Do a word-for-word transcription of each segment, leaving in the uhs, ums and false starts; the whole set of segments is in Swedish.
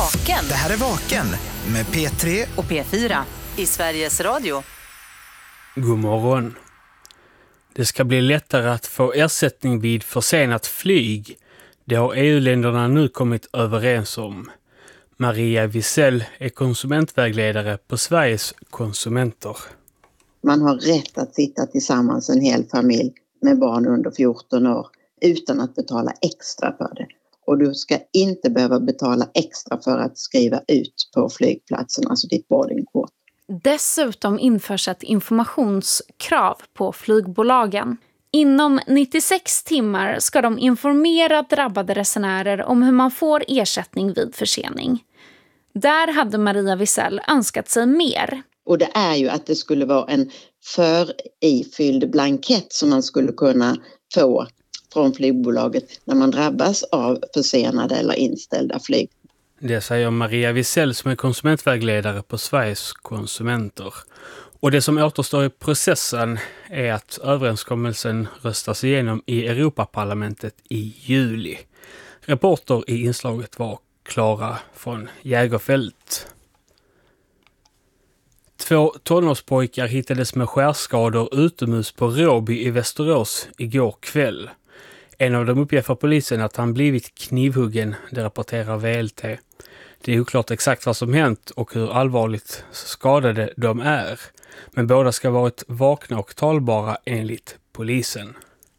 Vaken. Det här är Vaken med P tre och P fyra i Sveriges Radio. God morgon. Det ska bli lättare att få ersättning vid försenat flyg. Det har E U-länderna nu kommit överens om. Maria Wisell är konsumentvägledare på Sveriges konsumenter. Man har rätt att sitta tillsammans en hel familj med barn under fjorton år utan att betala extra för det. Och du ska inte behöva betala extra för att skriva ut på flygplatsen, alltså ditt boardingkort. Dessutom införs ett informationskrav på flygbolagen. Inom nittiosex timmar ska de informera drabbade resenärer om hur man får ersättning vid försening. Där hade Maria Wisell önskat sig mer. Och det är ju att det skulle vara en förifylld blankett som man skulle kunna få från flygbolaget när man drabbas av försenade eller inställda flyg. Det säger Maria Wisell som är konsumentvägledare på Sveriges konsumenter. Och det som återstår i processen är att överenskommelsen röstas igenom i Europaparlamentet i juli. Reporter i inslaget var Klara från Jägerfält. Två tonårspojkar hittades med skärskador utomhus på Råby i Västerås igår kväll. En av dem uppger för polisen att han blivit knivhuggen, det rapporterar V L T. Det är oklart exakt vad som hänt och hur allvarligt skadade de är. Men båda ska ha varit vakna och talbara enligt polisen.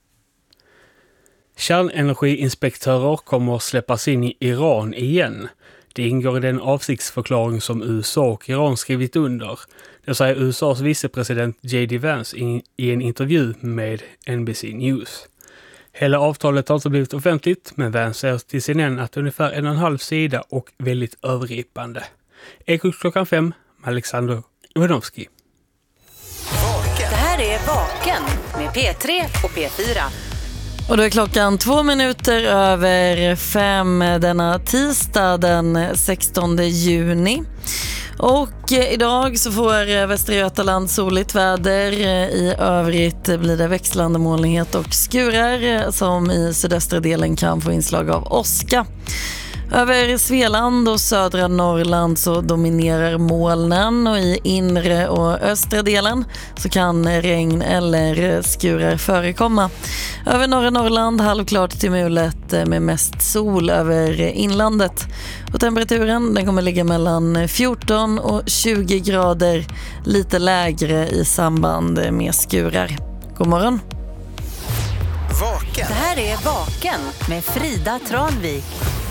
Kärnenergiinspektörer kommer att släppas in i Iran igen. Det ingår i den avsiktsförklaring som U S A och Iran skrivit under. Det säger U S As vicepresident J D Vance i, i en intervju med N B C News. Hela avtalet har inte blivit offentligt, men Vance säger till C N N att ungefär en och en halv sida och väldigt övergripande. Ekot klockan fem, Alexander Ivanovski. Det här är Vaken med P tre och P fyra. Och då är klockan två minuter över fem denna tisdag den sextonde juni. Och idag så får Västra Götaland soligt väder. I övrigt blir det växlande molnighet och skurar som i sydöstra delen kan få inslag av åska. Över Svealand och södra Norrland så dominerar molnen och i inre och östra delen så kan regn eller skurar förekomma. Över norra Norrland halvklart till mulet med mest sol över inlandet. Och temperaturen den kommer ligga mellan fjorton och tjugo grader, lite lägre i samband med skurar. God morgon! Vaken. Det här är Vaken med Frida Tranvik.